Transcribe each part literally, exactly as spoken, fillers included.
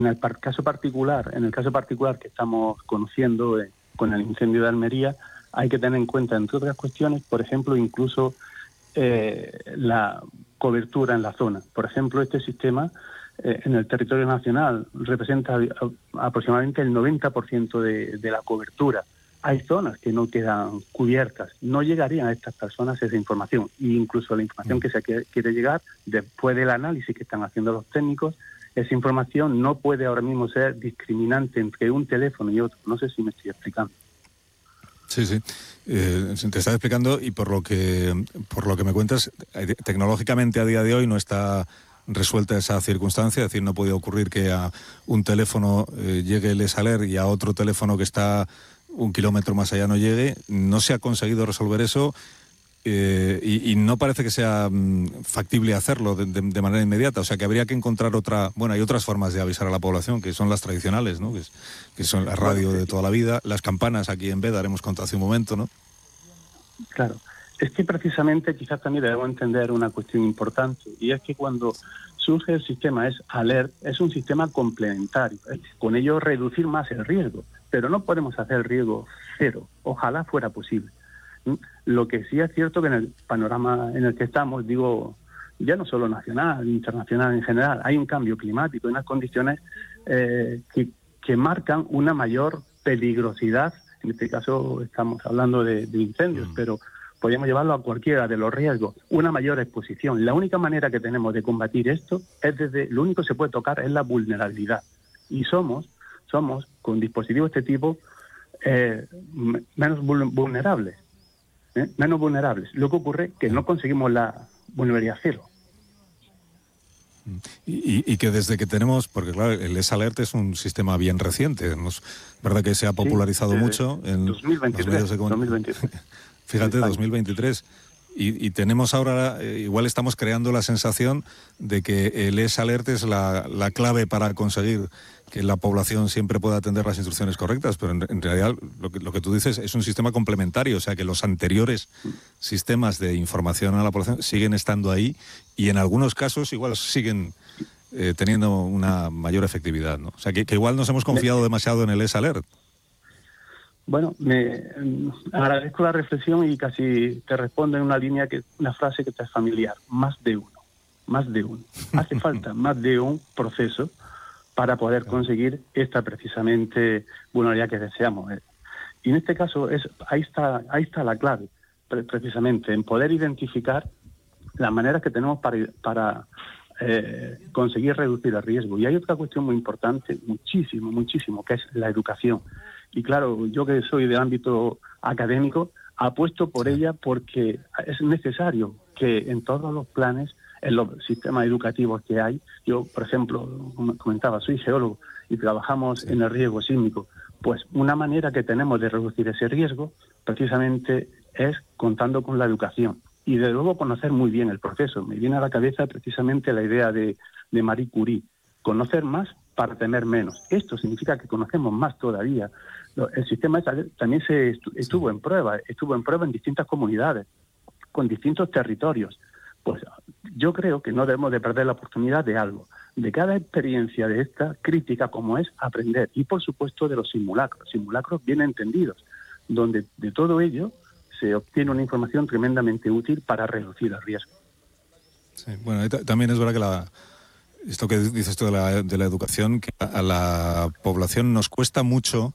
En el par- caso particular, en el caso particular que estamos conociendo eh, con el incendio de Almería, hay que tener en cuenta, entre otras cuestiones, por ejemplo, incluso eh, la cobertura en la zona. Por ejemplo, este sistema eh, en el territorio nacional representa a, aproximadamente el noventa por ciento de, de la cobertura. Hay zonas que no quedan cubiertas, no llegarían a estas personas esa información, e incluso la información que se quiere, quiere llegar después del análisis que están haciendo los técnicos, esa información no puede ahora mismo ser discriminante entre un teléfono y otro. No sé si me estoy explicando. Sí, sí. Eh, te estaba explicando y por lo que por lo que me cuentas, tecnológicamente a día de hoy no está resuelta esa circunstancia, es decir, no puede ocurrir que a un teléfono eh, llegue el ESALER y a otro teléfono que está un kilómetro más allá no llegue. No se ha conseguido resolver eso eh, y, y no parece que sea mm, factible hacerlo de, de, de manera inmediata. O sea que habría que encontrar otra... Bueno, hay otras formas de avisar a la población, que son las tradicionales, ¿no? Que, es, que son la radio Bueno, de toda la vida, las campanas aquí en Beda, haremos contado hace un momento, ¿no? Claro. Es que precisamente quizás también debemos entender una cuestión importante, y es que cuando surge el sistema es alert, es un sistema complementario, es con ello reducir más el riesgo, pero no podemos hacer el riesgo cero, ojalá fuera posible. ¿Mm? Lo que sí es cierto que en el panorama en el que estamos, digo, ya no solo nacional, internacional en general, hay un cambio climático, unas condiciones eh, que, que marcan una mayor peligrosidad. En este caso estamos hablando de, de incendios, mm. pero podríamos llevarlo a cualquiera de los riesgos, una mayor exposición. La única manera que tenemos de combatir esto es desde, lo único que se puede tocar es la vulnerabilidad. Y somos, somos con dispositivos de este tipo, eh, menos vulnerables. ¿eh? Menos vulnerables. Lo que ocurre es que no conseguimos la vulnerabilidad cero. Y, y que desde que tenemos, porque claro, el ESALERT es un sistema bien reciente, ¿no? Es verdad que se ha popularizado sí, mucho en dos mil veintitrés, los medios de comunicación. Fíjate, dos mil veintitrés. Y, y tenemos ahora, eh, igual estamos creando la sensación de que el ESALERT es la, la clave para conseguir que la población siempre pueda atender las instrucciones correctas, pero en, en realidad lo que, lo que tú dices es un sistema complementario, o sea que los anteriores sistemas de información a la población siguen estando ahí y en algunos casos igual siguen eh, teniendo una mayor efectividad, ¿no? O sea que, que igual nos hemos confiado demasiado en el ESALERT. Bueno, me agradezco la reflexión y casi te respondo en una línea, que una frase que te es familiar: más de uno, más de uno. Hace falta más de un proceso para poder conseguir esta precisamente vulnerabilidad que deseamos. Y en este caso es ahí está ahí está la clave, precisamente en poder identificar las maneras que tenemos para para eh, conseguir reducir el riesgo. Y hay otra cuestión muy importante, muchísimo, muchísimo, que es la educación. Y claro, yo que soy de ámbito académico, apuesto por ella porque es necesario que en todos los planes, en los sistemas educativos que hay, yo, por ejemplo, como comentaba, soy geólogo y trabajamos en el riesgo sísmico, pues una manera que tenemos de reducir ese riesgo precisamente es contando con la educación. Y de luego conocer muy bien el proceso. Me viene a la cabeza precisamente la idea de, de Marie Curie: conocer más para temer menos. Esto significa que conocemos más todavía. El sistema también se estuvo en prueba, estuvo en prueba en distintas comunidades, con distintos territorios. Pues yo creo que no debemos de perder la oportunidad de algo, de cada experiencia de esta crítica, como es aprender, y por supuesto de los simulacros, simulacros bien entendidos, donde de todo ello se obtiene una información tremendamente útil para reducir el riesgo. Sí, bueno, también es verdad que la, esto que dices tú de la, de la educación, que a la población nos cuesta mucho,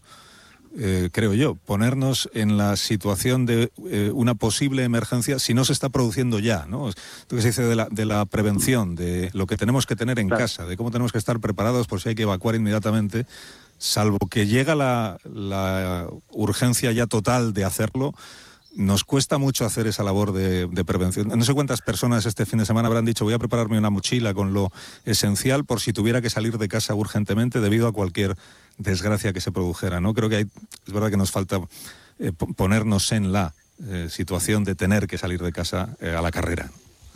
eh, creo yo, ponernos en la situación de eh, una posible emergencia si no se está produciendo ya, ¿no? Esto que se dice de la, de la prevención, de lo que tenemos que tener en claro. casa, de cómo tenemos que estar preparados por si hay que evacuar inmediatamente, salvo que llega la, la urgencia ya total de hacerlo. Nos cuesta mucho hacer esa labor de, de prevención. No sé cuántas personas este fin de semana habrán dicho: voy a prepararme una mochila con lo esencial por si tuviera que salir de casa urgentemente debido a cualquier desgracia que se produjera, ¿no? Creo que hay, es verdad que nos falta eh, ponernos en la eh, situación de tener que salir de casa eh, a la carrera.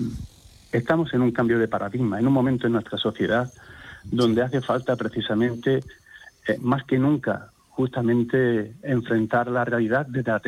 Estamos en un cambio de paradigma, en un momento en nuestra sociedad donde hace falta precisamente, eh, más que nunca, justamente enfrentar la realidad desde la